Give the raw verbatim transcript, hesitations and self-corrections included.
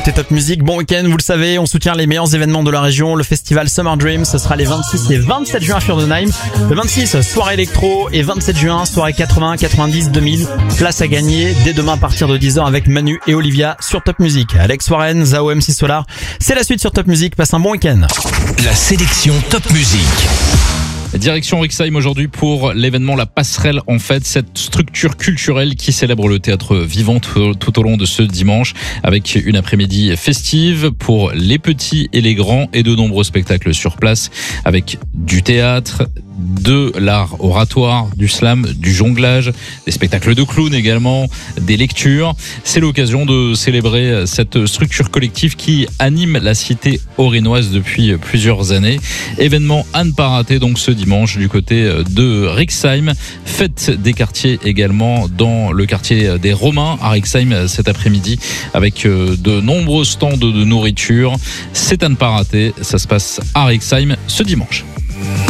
écoutez Top Music. Bon week-end, vous le savez, on soutient les meilleurs événements de la région. Le festival Summer Dream, ce sera les vingt-six et vingt-sept juin à Furdenheim. Le vingt-six, soirée électro, et vingt-sept juin, soirée quatre-vingts, quatre-vingt-dix, deux mille. Place à gagner dès demain à partir de dix heures avec Manu et Olivia sur Top Music. Alex Warren, Zao M C Solar. C'est la suite sur Top Music. Passe un bon week-end. La sélection Top Music. Direction Rixheim aujourd'hui pour l'événement La Passerelle en Fête, cette structure culturelle qui célèbre le théâtre vivant tout, tout au long de ce dimanche avec une après-midi festive pour les petits et les grands et de nombreux spectacles sur place avec du théâtre, de l'art oratoire, du slam, du jonglage, des spectacles de clowns également, des lectures. C'est l'occasion de célébrer cette structure collective qui anime la cité haut-rhinoise depuis plusieurs années. Événement à ne pas rater donc ce dimanche du côté de Rixheim. Fête des quartiers également dans le quartier des Romains à Rixheim cet après-midi avec de nombreux stands de nourriture. C'est à ne pas rater. Ça se passe à Rixheim ce dimanche.